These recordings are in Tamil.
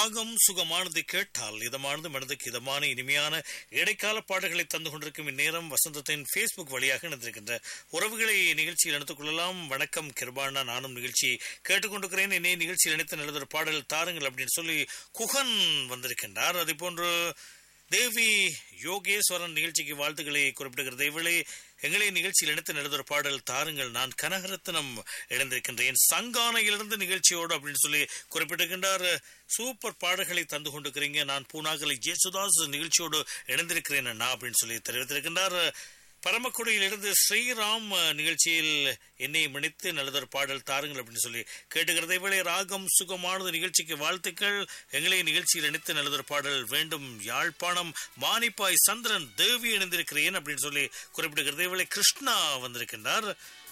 ராகம் சுகமானது கேட்டால் இதமானது மனதுக்கு இதமான இனிமையான இடைக்கால பாடல்களை தந்து கொண்டிருக்கும் இந்நேரம் வசந்தத்தின் Facebook வழியாக இணைந்திருக்கின்ற உறவுகளை நிகழ்ச்சியில் இணைத்துக் கொள்ளலாம். வணக்கம் கிருபானா, நானும் நிகழ்ச்சி கேட்டுக்கொண்டிருக்கிறேன். என்னை நிகழ்ச்சியில் இணைத்து நல்லதொரு பாடல் தாருங்கள் அப்படின்னு சொல்லி குகன் வந்திருக்கின்றார். அதே போன்று தேவி யோகேஸ்வரன் நிகழ்ச்சிக்கு வாழ்த்துக்களை குறிப்பிடுகிறது. இவளே எங்களை நிகழ்ச்சியில் இணைத்து நல்லதொரு பாடல் தாருங்கள், நான் கனகரத்னம் இணைந்திருக்கின்றேன் சங்கானையிலிருந்து நிகழ்ச்சியோடு அப்படின்னு சொல்லி குறிப்பிட்டிருக்கின்றார். சூப்பர் பாடல்களை தந்து கொண்டிருக்கிறீங்க, நான் பூனாகலை ஜேசுதாஸ் நிகழ்ச்சியோடு இணைந்திருக்கிறேன் அண்ணா அப்படின்னு சொல்லி தெரிவித்திருக்கின்றார். பரமக்குடியிலிருந்து ஸ்ரீராம் நிகழ்ச்சியில் என்னை மன்னித்து நல்லதொரு பாடல் தாருங்கள் அப்படின்னு சொல்லி கேட்டுக்கிறதை வேளை ராகம் சுகமானது நிகழ்ச்சிக்கு வாழ்த்துக்கள், எங்களை நிகழ்ச்சியில் இணைத்து நல்லதொரு பாடல் வேண்டும். யாழ்ப்பாணம் மானிப்பாய் சந்திரன் தேவி இணைந்திருக்கிறேன் அப்படின்னு சொல்லி குறிப்பிடுகிறதை வேளை கிருஷ்ணா வந்திருக்கின்றார்.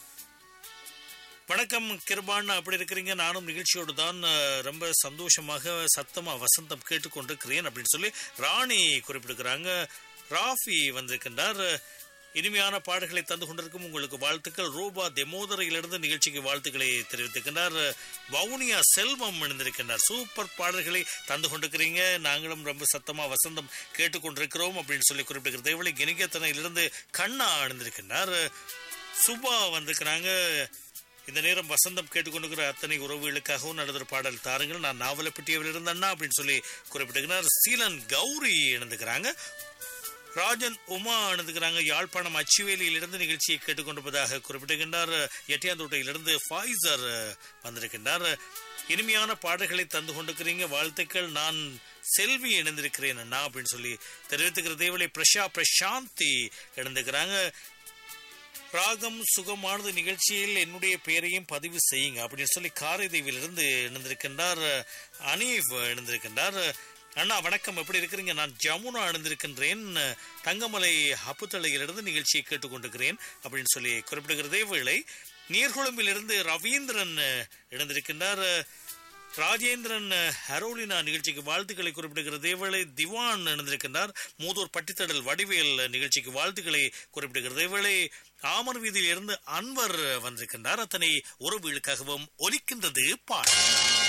வணக்கம் கிருபான், அப்படி இருக்கிறீங்க? நானும் நிகழ்ச்சியோடு தான் ரொம்ப சந்தோஷமாக சத்தமா வசந்தம் கேட்டுக்கொண்டிருக்கிறேன் அப்படின்னு சொல்லி ராணி குறிப்பிடுகிறாங்க. ராஃபி வந்திருக்கின்றார். இனிமையான பாடல்களை தந்து கொண்டிருக்கும் உங்களுக்கு வாழ்த்துக்கள். ரூபா தெமோதரையிலிருந்து நிகழ்ச்சிக்கு வாழ்த்துக்களை தெரிவித்திருக்கின்றார். வவுனியா செல்வம் இணைந்திருக்கின்றார். சூப்பர் பாடல்களை தந்து கொண்டிருக்கிறீங்க, நாங்களும் ரொம்ப சத்தமா வசந்தம் கேட்டுக்கொண்டிருக்கிறோம் அப்படின்னு சொல்லி குறிப்பிடுகிறது. இவளை கிணிகத்தனையிலிருந்து கண்ணா இணைந்திருக்கின்றார். சுபா வந்திருக்கிறாங்க. இந்த நேரம் வசந்தம் கேட்டுக்கொண்டிருக்கிற அத்தனை உறவுகளுக்காகவும் நடந்த பாடல் தாருங்கள், நான் நாவலப்பட்டியவில் இருந்தண்ணா அப்படின்னு சொல்லி குறிப்பிட்டிருக்கிறார். சீலன் கௌரி இணைந்துக்கிறாங்க. ராஜன் உமா அணுதுகிறாங்க. யாழ்ப்பாணம் அச்சுவேலியிலிருந்து நிகழ்ச்சியை கேட்டுக்கொண்டிருப்பதாக குறிப்பிட்டிருக்கின்றார். எட்டியாந்தோட்டையிலிருந்து ஃபாய்சர் வந்திருக்கின்றார். இனிமையான பாடல்களை தந்து கொண்டிருக்கிறீங்க, வாழ்த்துக்கள், நான் செல்வி இணைந்திருக்கிறேன் அண்ணா அப்படின்னு சொல்லி தெரிவித்துக்கிற தேவலை பிரசாந்தி இணைந்துக்கிறாங்க. ராகம் சுகமானது நிகழ்ச்சியில் என்னுடைய பெயரையும் பதிவு செய்யுங்க அப்படின்னு சொல்லி காரைதீவிலிருந்து இணைந்திருக்கின்றார். அனீஃப் இணைந்திருக்கின்றார். அண்ணா வணக்கம், எப்படி இருக்கிறீங்க? நான் ஜமுனா அணிந்திருக்கின்றேன், தங்கமலை அப்புத்தளையிலிருந்து நிகழ்ச்சியை கேட்டுக்கொண்டிருக்கிறேன் அப்படின்னு சொல்லி குறிப்பிடுகிறதே வேளை நீர்குழம்பிலிருந்து ரவீந்திரன் இணைந்திருக்கின்றார். ராஜேந்திரன் ஹரோலினா நிகழ்ச்சிக்கு வாழ்த்துக்களை குறிப்பிடுகிறதே வேளை திவான் இணைந்திருக்கின்றார். மூதூர் பட்டித்தடல் வடிவேல் நிகழ்ச்சிக்கு வாழ்த்துக்களை குறிப்பிடுகிறதே வேளை ஆமர் வீதியில் இருந்து அன்வர் வந்திருக்கின்றார். அத்தனை உறவுகளுக்காகவும் ஒலிக்கின்றது பாடல்.